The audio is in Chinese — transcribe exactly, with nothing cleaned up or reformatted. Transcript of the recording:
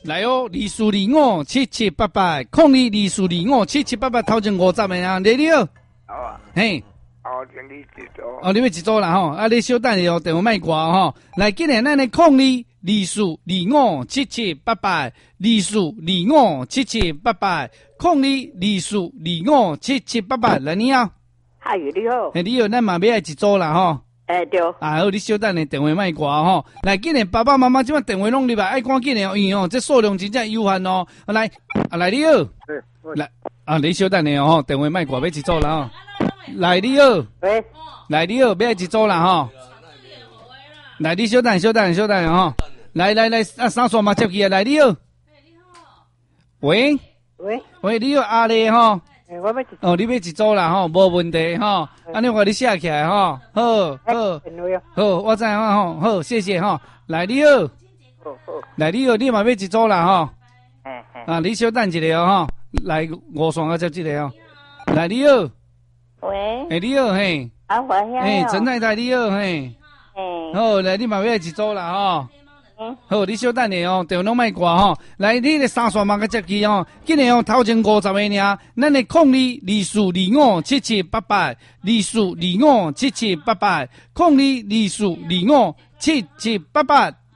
来哦，二四二五七七八八，空二二四二五七七八八，头前五十个啊，你你好。 哦， 嘿。 哦，请你一组。 哦，你要一组啦吼，啊，你稍等下哦，电话卖挂吼。来，今日咱的空二二四二五七七八八，二四二五七七八八，空二二四二五七七八八，来你好。 嗨，你好。 嘿，你好，咱嘛买来一组啦吼。 哎，对。 啊，好，你稍等下电话卖挂吼。来，今日爸爸妈妈即摆电话拢入来，爱赶紧的哦，因为哦，这数量真正有限哦。来，啊，来你好。来，啊，你稍等下哦，电话卖挂，要一组啦吼。来，你好。 喂。 来，你好，买一组啦吼。来，你稍等，稍等，稍等吼。来来来，啊，三线嘛接起啊，来，你好。喂。 喂。 喂，你好，阿丽吼。 欸、我要一哦，你要一组啦吼，无问题吼。安尼我你写起来吼，好好好，我知影吼，好，谢谢吼。来，你好。 好好。 来，你好，你嘛要一组啦吼。 嘿嘿。 啊，你稍等一下哦吼。来，五线啊接这个哦。来，你好。 喂。 哎，你好嘿。 啊，我遐。 哎，陈太太你好嘿。 嘿。 好，来，你嘛要一组啦吼。好，你稍等下哦，电话拢卖挂吼。来，你个三线嘛个接起哦，今日哦头前五十个尔，咱的空二二四二五七七八八，二四二五七七八八，空二二四二五七七八八，